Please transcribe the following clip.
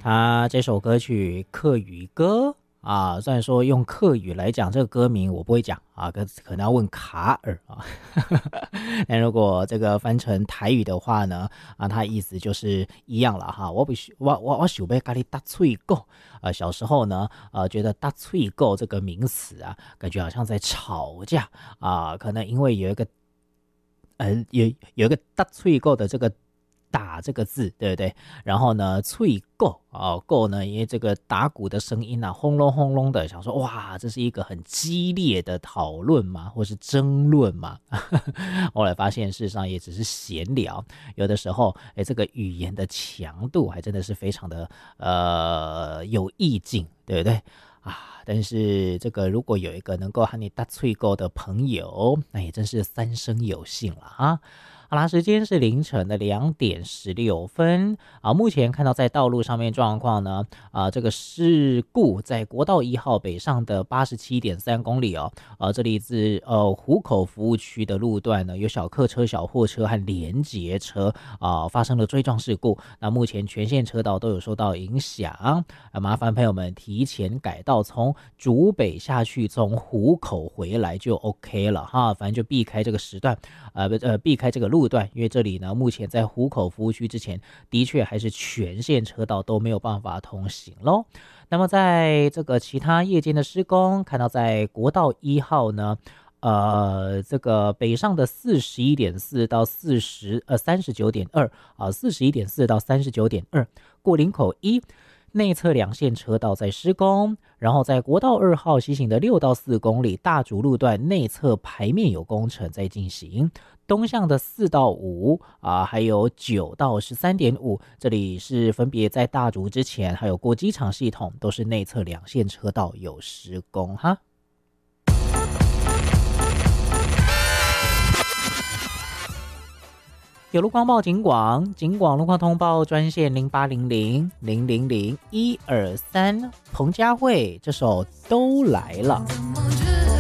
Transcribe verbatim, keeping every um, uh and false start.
他这首歌曲《客语歌》啊，虽然说用客语来讲这个歌名我不会讲啊，可可能要问卡尔啊。但如果这个翻成台语的话呢，啊，它意思就是一样了哈。我不我我我想要跟你搭脆够。呃，小时候呢，呃，觉得搭脆够这个名词啊，感觉好像在吵架啊，可能因为有一个呃有有一个搭脆够的这个。打这个字，对不对？然后呢，脆够哦，够呢，因为这个打鼓的声音啊，轰隆轰隆的，想说哇，这是一个很激烈的讨论嘛，或是争论嘛。后来发现，事实上也只是闲聊。有的时候，哎，这个语言的强度还真的是非常的呃有意境，对不对？啊，但是这个如果有一个能够和你搭脆够的朋友，那也真是三生有幸了啊。好啦，时间是凌晨的两点十六分啊。目前看到在道路上面状况呢，啊，这个事故在国道一号北上的八十七点三公里哦，啊，这里是呃湖口服务区的路段呢，有小客车、小货车和连结车啊发生了追撞事故。那目前全线车道都有受到影响啊，麻烦朋友们提前改道，从竹北下去，从湖口回来就 OK 了哈，反正就避开这个时段，呃呃避开这个路。路段，因为这里呢，目前在湖口服务区之前，的确还是全线车道都没有办法通行咯。那么在这个其他夜间的施工，看到在国道一号呢，呃，这个北上的四十一点四到四十呃三十九点二啊，四十一点四到三十九点二，过林口一。内侧两线车道在施工，然后在国道二号西行的六到四公里大竹路段内侧排面有工程在进行，东向的四到五啊，还有九到十三点五，这里是分别在大竹之前，还有过机场系统都是内侧两线车道有施工哈。有路况报警广，警广路况通报专线零八零零零零零一二三，彭佳慧这首都来了。